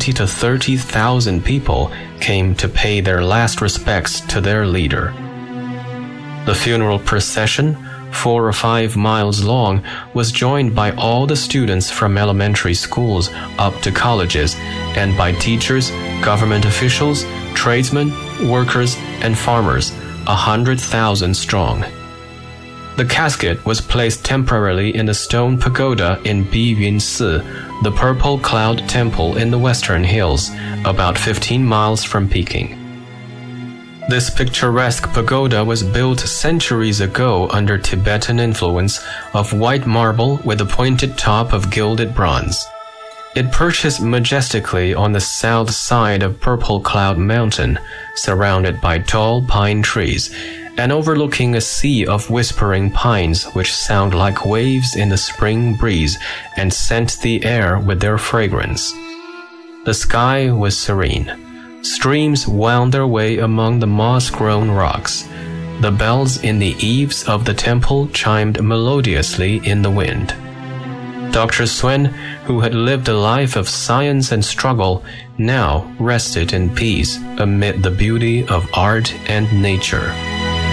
20 to 30,000 people came to pay their last respects to their leader. The funeral procession, 4 or 5 miles long, was joined by all the students from elementary schools up to colleges, and by teachers, government officials, tradesmen, workers, and farmers, 100,000 strong. The casket was placed temporarily in the stone pagoda in Biyun Si, the Purple Cloud Temple in the Western Hills, about 15 miles from Peking. This picturesque pagoda was built centuries ago under Tibetan influence of white marble with a pointed top of gilded bronze. It perches majestically on the south side of Purple Cloud Mountain, surrounded by tall pine trees, and overlooking a sea of whispering pines which sound like waves in the spring breeze and scent the air with their fragrance. The sky was serene. Streams wound their way among the moss-grown rocks. The bells in the eaves of the temple chimed melodiously in the wind. Dr. Suen, who had lived a life of science and struggle, now rested in peace amid the beauty of art and nature.